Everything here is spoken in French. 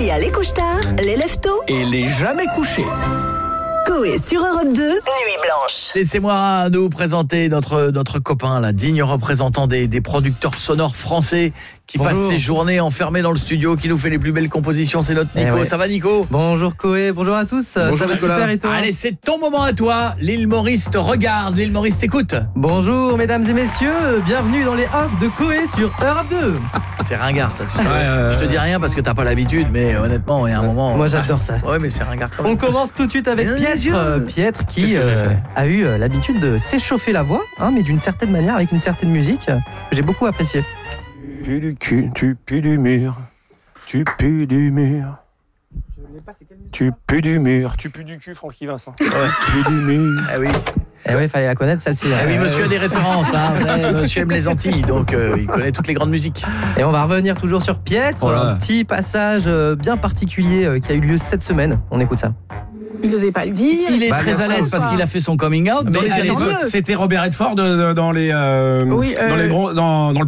Il y a les couche-tard, les lève-tôt Et les jamais couchés. Coé sur Europe 2, Nuit Blanche. Laissez-moi nous présenter notre copain, la digne représentant des producteurs sonores français qui passe ses journées enfermé dans le studio, qui nous fait les plus belles compositions. C'est notre Nico. Ça va, Nico? Bonjour Coé, bonjour à tous. Bonjour, ça va super et toi? Allez, c'est ton moment à toi. L'île Maurice te regarde, l'île Maurice t'écoute. Bonjour mesdames et messieurs, bienvenue dans les off de Coé sur Europe 2. C'est ringard ça, tu sais. Je te dis rien parce que t'as pas l'habitude, mais honnêtement, il y a un moment... Moi j'adore ça. Ouais, mais c'est ringard quand même. On commence tout de suite avec Pietre qui a eu l'habitude de s'échauffer la voix, mais d'une certaine manière, avec une certaine musique que j'ai beaucoup appréciée. Tu pues du cul, tu pues du mur, tu pues du mur. Tu pues du mur, tu pues du cul, Francky Vincent. Ouais. Tu pues du mur. Ah oui. Eh oui, fallait la connaître celle-ci. Ah oui, monsieur a des références, monsieur aime les Antilles, donc il connaît toutes les grandes musiques. Et on va revenir toujours sur Pietre, un petit passage bien particulier qui a eu lieu cette semane. On écoute ça. Il n'osait pas le dire. Il est très à l'aise parce qu'il a fait son coming out. C'était Robert Redford dans le